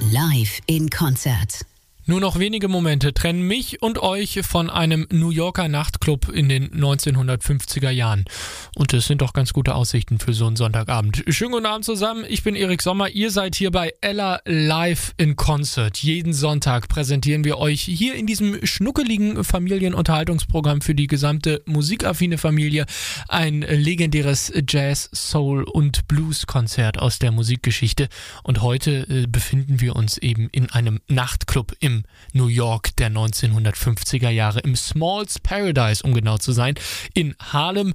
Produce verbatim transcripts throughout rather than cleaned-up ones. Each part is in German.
Live in Konzert. Nur noch wenige Momente trennen mich und euch von einem New Yorker Nachtclub in den neunzehnhundertfünfziger Jahren. Und es sind doch ganz gute Aussichten für so einen Sonntagabend. Schönen guten Abend zusammen, ich bin Erik Sommer, ihr seid hier bei Ella Live in Concert. Jeden Sonntag präsentieren wir euch hier in diesem schnuckeligen Familienunterhaltungsprogramm für die gesamte musikaffine Familie ein legendäres Jazz, Soul und Blues-Konzert aus der Musikgeschichte. Und heute äh, befinden wir uns eben in einem Nachtclub im New York der neunzehnhundertfünfziger Jahre, im Small's Paradise, um genau zu sein, in Harlem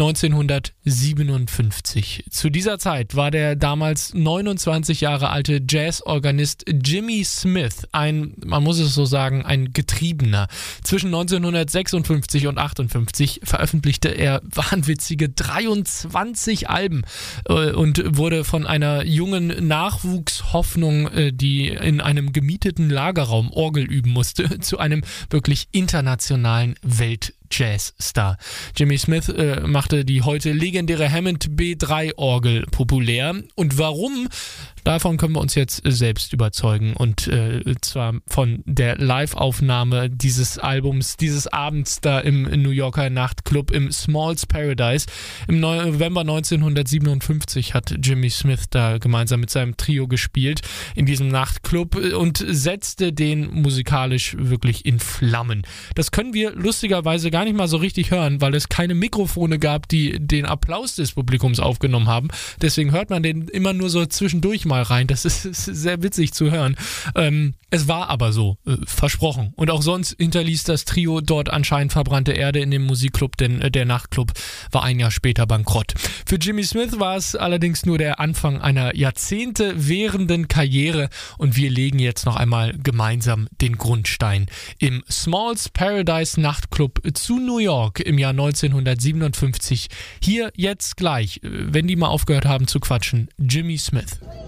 neunzehnhundertsiebenundfünfzig. Zu dieser Zeit war der damals neunundzwanzig Jahre alte Jazzorganist Jimmy Smith ein, man muss es so sagen, ein Getriebener. Zwischen neunzehnhundertsechsundfünfzig und achtundfünfzig veröffentlichte er wahnwitzige dreiundzwanzig Alben äh, und wurde von einer jungen Nachwuchshoffnung, äh, die in einem gemieteten Lagerraum Orgel üben musste, zu einem wirklich internationalen Welt-Jazz-Star. Jimmy Smith äh, machte die heute legendäre Hammond B drei Orgel populär. Und warum? Davon können wir uns jetzt selbst überzeugen. Und äh, zwar von der Live-Aufnahme dieses Albums, dieses Abends da im New Yorker Nachtclub im Small's Paradise. Im November neunzehnhundertsiebenundfünfzig hat Jimmy Smith da gemeinsam mit seinem Trio gespielt in diesem Nachtclub und setzte den musikalisch wirklich in Flammen. Das können wir lustigerweise gar nicht mal so richtig hören, weil es keine Mikrofone gab, die den Applaus des Publikums aufgenommen haben. Deswegen hört man den immer nur so zwischendurch mal rein. Das ist, ist sehr witzig zu hören. Ähm, es war aber so, äh, versprochen. Und auch sonst hinterließ das Trio dort anscheinend verbrannte Erde in dem Musikclub, denn äh, der Nachtclub war ein Jahr später bankrott. Für Jimmy Smith war es allerdings nur der Anfang einer Jahrzehnte währenden Karriere und wir legen jetzt noch einmal gemeinsam den Grundstein im Small's Paradise Nachtclub zu New York im Jahr neunzehnhundertsiebenundfünfzig. Hier jetzt gleich, wenn die mal aufgehört haben zu quatschen, Jimmy Smith.